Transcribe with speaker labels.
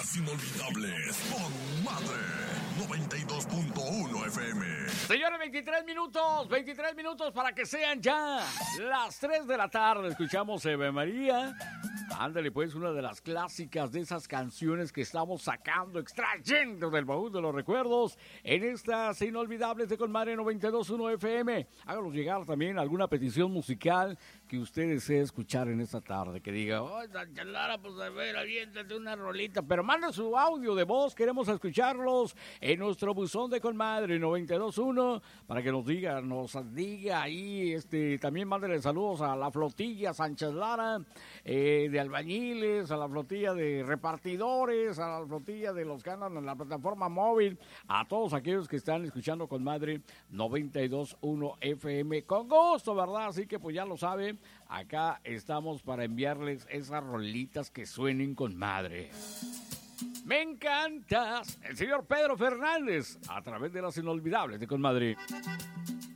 Speaker 1: Las Inolvidables con Madre 92.1 FM.
Speaker 2: Señores, 23 minutos para que sean ya las 3 de la tarde. Escuchamos Ave María. Ándale, pues, una de las clásicas de esas canciones que estamos sacando, extrayendo del baúl de los recuerdos en estas Inolvidables de Con Madre 92.1 FM. Háganos llegar también alguna petición musical que usted desee escuchar en esta tarde. Que diga, oh, Sánchez Lara, pues a ver, aviéntate una rolita. Pero manda su audio de voz, queremos escucharlos en nuestro buzón de Con Madre 92.1 para que nos diga ahí, también mándele saludos a la flotilla Sánchez Lara, de albañiles, a la flotilla de repartidores, a la flotilla de los que andan en la plataforma móvil, a todos aquellos que están escuchando Con Madre 92.1 FM. Con gusto, ¿verdad? Así que pues ya lo saben, acá estamos para enviarles esas rolitas que suenen con madre. Me encantas, el señor Pedro Fernández, a través de las Inolvidables de Con Madre.